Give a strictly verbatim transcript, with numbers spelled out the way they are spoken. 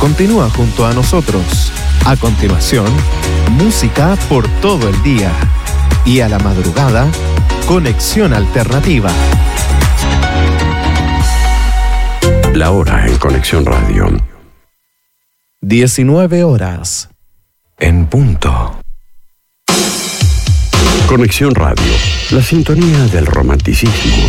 Continúa junto a nosotros. A continuación, música por todo el día. Y a la madrugada, Conexión Alternativa. La hora en Conexión Radio. diecinueve horas. En punto. Conexión Radio, la sintonía del romanticismo.